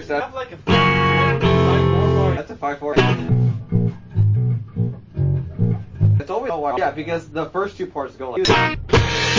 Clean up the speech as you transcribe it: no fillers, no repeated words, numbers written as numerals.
that. Have like a 5/4 bar. That's a 5/4. It's always yeah, because the first two parts go like.